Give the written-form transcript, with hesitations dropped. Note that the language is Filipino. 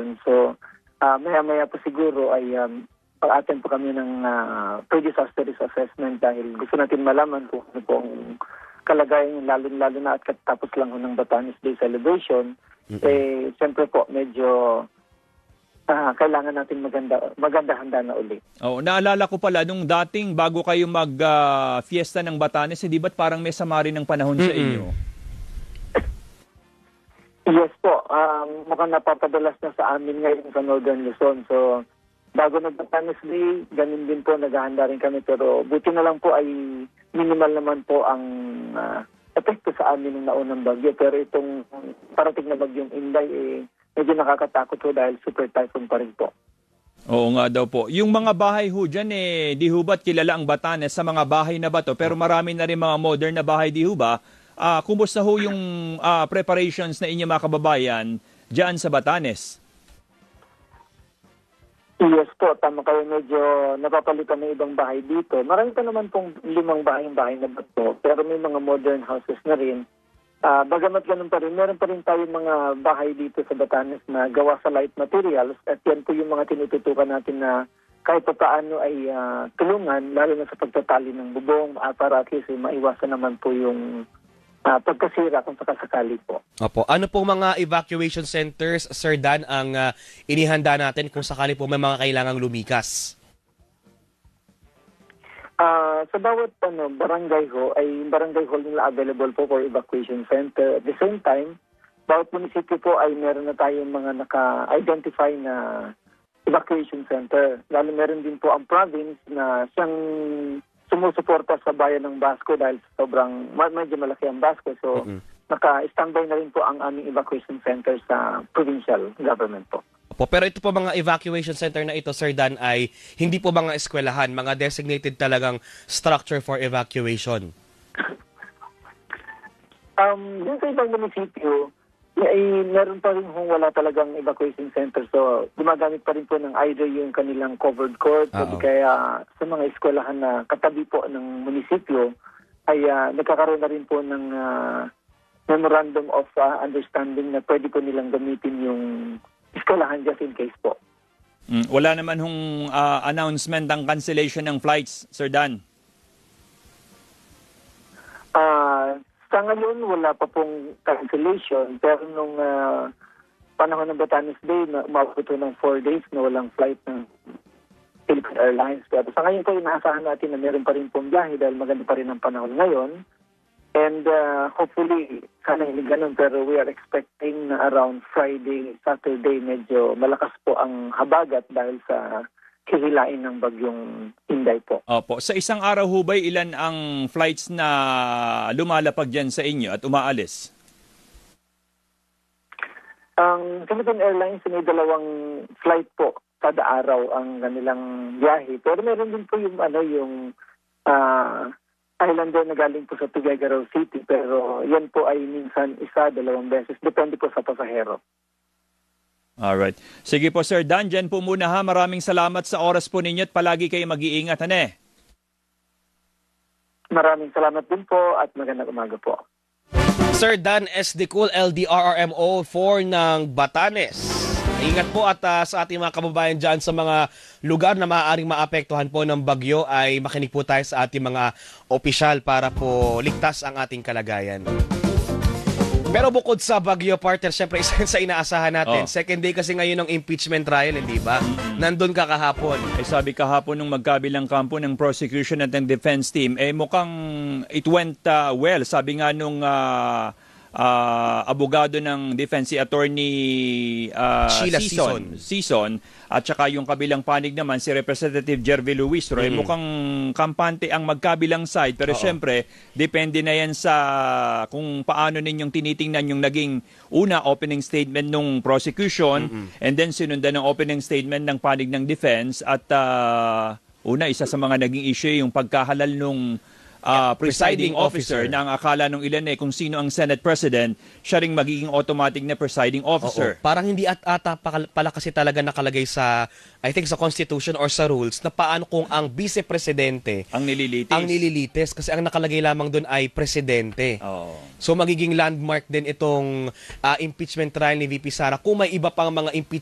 ngayon. So, maya-maya po siguro ay pag-attend po kami ng pre-disaster risk assessment dahil gusto natin malaman kung ano po ang kalagayan lalo na at katapos lang ng Batanes Day celebration. Siyempre po, medyo kailangan natin maganda handa na uli. Oh, naalala ko pala, nung dating bago kayo mag-fiesta ng Batanes, hindi ba't parang may sama rin ng panahon sa inyo? Yes po. Mukhang napapadalas na sa amin ngayon sa Northern Luzon. So, bago nag-Batanes Day, ganun din po, naghahanda rin kami. Pero buti na lang po ay minimal naman po ang epekto sa amin ng naunang bagyo. Pero itong parating na bagyong Inday, medyo nakakatakot po dahil super typhoon pa rin po. Oo nga daw po. Yung mga bahay ho dyan, di ho ba't kilala ang Batanes sa mga bahay na bato? Pero marami na rin mga modern na bahay, di ho ba? Kumusta ho yung preparations na inyo mga kababayan dyan sa Batanes? Yes po, tama kayo. Medyo napapalitan ng ibang bahay dito. Marami pa naman pong 5 bahay na bato. Pero may mga modern houses na rin. Bagamat ganun pa rin, meron pa rin tayo mga bahay dito sa Batanes na gawa sa light materials at yan po yung mga tinututukan natin na kahit pa paano ay tulungan, lalo na sa pagtatali ng bubong para at least maiwasan naman po yung pagkasira kung sakasakali po. Opo. Ano po mga evacuation centers, Sir Dan, ang inihanda natin kung sakali po may mga kailangang lumikas? Sa bawat barangay hall nila available po for evacuation center. At the same time, bawat munisipyo po ay meron na tayong mga naka-identify na evacuation center. Lalo meron din po ang province na siyang sumusuporta sa bayan ng Basco dahil sobrang medyo malaki ang Basco. So, naka-standby na rin po ang aming evacuation center sa provincial government po. Pero ito po mga evacuation center na ito, Sir Dan, ay hindi po mga eskwelahan, mga designated talagang structure for evacuation. Dun sa ibang munisipyo, meron pa rin kung wala talagang evacuation center. So, gumagamit pa rin po ng either yung kanilang covered court, kaya sa mga eskwelahan na katabi po ng munisipyo, ay nagkakaroon na rin po ng memorandum of understanding na pwede po nilang gamitin yung eskwelahan just in case po. Wala naman hong announcement ng cancellation ng flights, Sir Dan? Sa ngayon, wala pa pong cancellation. Pero nung panahon ng Batanes Day, umabot ng 4 days na walang flight ng Philippine Airlines. Pero sa ngayon po, inaasahan natin na meron pa rin pong biyahe dahil maganda pa rin ang panahon ngayon. And hopefully, sana hindi ganun, pero we are expecting na around Friday, Saturday, medyo malakas po ang habagat dahil sa hihilain ng bagyong Inday po. Opo. Sa isang araw ho ba, ilan ang flights na lumalapag dyan sa inyo at umaalis? Ang Philippine Airlines, may 2 flight po kada araw ang kanilang biyahe. Pero meron din po yung Islander na galing po sa Tuguegarao City, pero yan po ay minsan 1, 2 beses. Depende po sa pasahero. Alright. Sige po, Sir Dan, dyan po muna ha. Maraming salamat sa oras po ninyo at palagi kayo mag-iingat, Maraming salamat din po at magandang umaga po. Sir Dan S. Dicul, LDRRMO 4 ng Batanes. Ingat po at sa ating mga kababayan dyan sa mga lugar na maaaring maapektuhan po ng bagyo ay makinig po tayo sa ating mga opisyal para po ligtas ang ating kalagayan. Pero bukod sa bagyo, partner, syempre isa sa inaasahan natin. Second day kasi ngayon ng impeachment trial, hindi ba? Nandun ka kahapon. Ay sabi kahapon ng magkabilang kampo ng prosecution at ng defense team, mukhang it went well. Sabi nga nung abogado ng defense, si attorney Sheila Sison at saka yung kabilang panig naman si Representative Jervy Luistro, mukhang kampante ang magkabilang side, pero syempre depende na yan sa kung paano ninyong tinitingnan yung naging opening statement ng prosecution and then sinundan ng opening statement ng panig ng defense at isa sa mga naging issue yung pagkahalal nung presiding officer na ang akala nung ilan kung sino ang Senate President, siya ring magiging automatic na presiding officer. Parang hindi ata pala kasi talaga nakalagay sa, I think sa Constitution or sa rules, na paano kung ang Vice Presidente ang nililitis. Kasi ang nakalagay lamang doon ay Presidente. So magiging landmark din itong impeachment trial ni VP Sara kung may iba pang mga impeachment